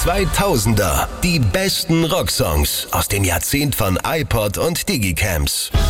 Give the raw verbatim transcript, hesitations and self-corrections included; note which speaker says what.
Speaker 1: zweitausender. Die besten Rocksongs aus dem Jahrzehnt von iPod und Digicams.